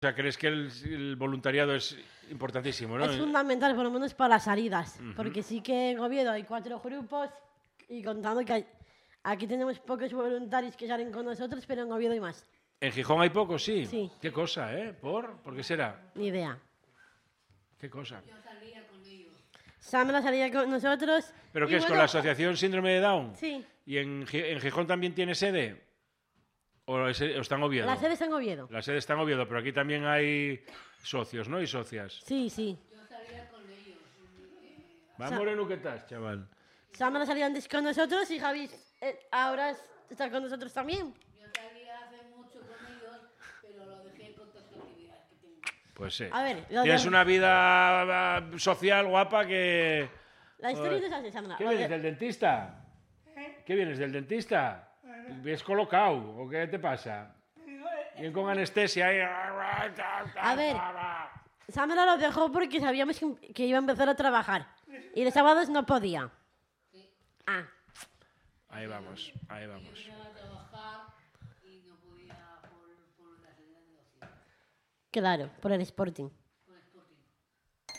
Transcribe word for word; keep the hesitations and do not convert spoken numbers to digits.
O sea, crees que el, el voluntariado es importantísimo, ¿no? Es fundamental, por lo menos para las salidas. Uh-huh. Porque sí que en Oviedo hay cuatro grupos y contando que hay, aquí tenemos pocos voluntarios que salen con nosotros, pero en Oviedo hay más. ¿En Gijón hay pocos, sí? Sí. ¿Qué cosa, eh? ¿Por? ¿Por qué será? Ni idea. ¿Qué cosa? Yo salía con ellos. Samra salía con nosotros. ¿Pero qué es, bueno, con la Asociación Síndrome de Down? Sí. ¿Y en, en Gijón también tiene sede? ¿O, es, ¿O está en Oviedo? La sede está en Oviedo. La sede está en Oviedo, pero aquí también hay socios, ¿no? Y socias. Sí, sí. Yo salía con ellos. Eh, Va, Sa Moreno, ¿qué tal, chaval? Samra salía antes con nosotros y Javi eh, ahora está con nosotros también. Yo salía hace mucho con ellos, pero lo dejé con todas las actividades que tengo. Pues sí. A ver, tienes de... una vida social guapa que... La historia es así, Sandra. ¿Qué vienes, del dentista? ¿Eh? ¿Qué vienes, del dentista? ¿Ves colocado o qué te pasa? Bien con anestesia y... A ver, Sandra lo dejó porque sabíamos que iba a empezar a trabajar y los sábados no podía. Sí. Ah. Ahí vamos, ahí vamos. Yo iba a trabajar y no podía por, por la salida de ocio. Claro, por el Sporting.